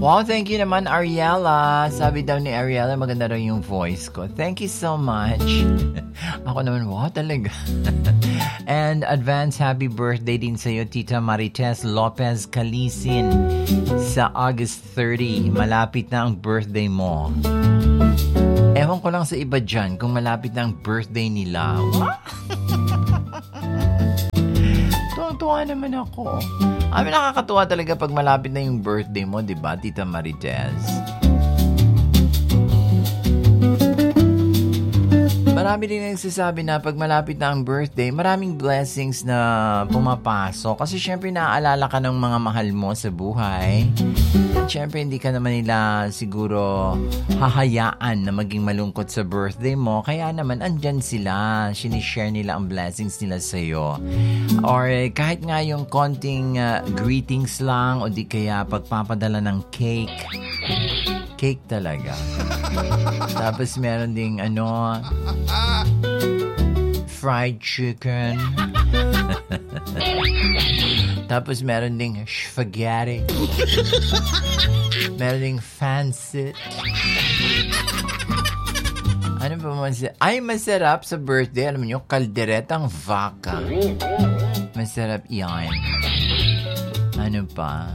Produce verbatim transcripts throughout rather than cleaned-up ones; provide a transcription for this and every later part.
Wow, thank you naman, Ariela. Sabi daw ni Ariela, maganda raw yung voice ko. Thank you so much. Ako naman, wow, talaga. And advance happy birthday din sa'yo, Tita Marites Lopez Calisin. Sa August thirtieth, malapit na ang birthday mo. Ewan ko lang sa iba dyan kung malapit na ang birthday nila. Tuwang-tuwa naman ako. Ay, nakakatuwa talaga pag malapit na yung birthday mo, di ba, Tita Marites? Marami din nagsasabi na pag malapit na ang birthday, maraming blessings na pumapasok. Kasi syempre naaalala ka ng mga mahal mo sa buhay. At syempre hindi ka naman nila siguro hahayaan na maging malungkot sa birthday mo. Kaya naman andyan sila. Sinishare nila ang blessings nila sa'yo. Or eh, kahit nga yung konting uh, greetings lang o di kaya pagpapadala ng cake. Cake talaga. Tapos meron ding ano, fried chicken. Tapos meron ding spaghetti. Meron ding fansit. Ano ba masarap? Ay, masarap sa birthday. Alam niyo, kalderetang vaca. Masarap yan. Ano pa?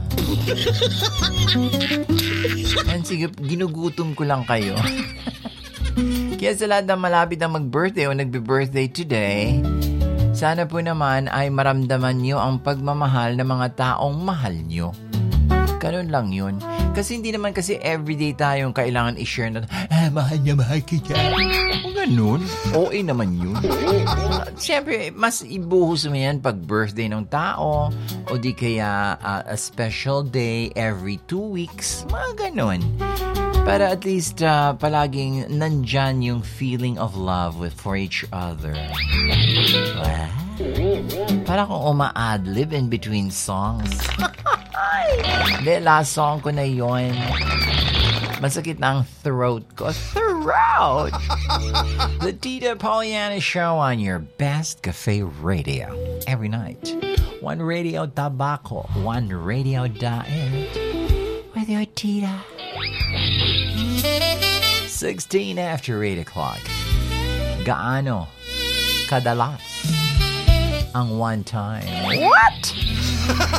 And sige, ginugutom ko lang kayo. Kaya sa lahat na malapit na mag-birthday o nagbe-birthday today, sana po naman ay maramdaman nyo ang pagmamahal ng mga taong mahal nyo. Ganun lang yun. Kasi hindi naman kasi everyday tayong kailangan i-share na, ah, mahal niya, mahal kita. O ganun. O A naman yun. Siyempre, mas ibuhos mo yan pag birthday ng tao o di kaya uh, a special day every two weeks. Mga ganun. Para at least uh, palaging nandyan yung feeling of love with for each other. Wow. Para kung uma-adlib in between songs. Hindi, last song ko na yon. Masakit na ang throat ko. Throat! The Tita Pollyanna Show on your best cafe radio. Every night. One radio tabaco. One radio diet. With your Tita. sixteen after eight o'clock. Gaano kadalas ang one time? What?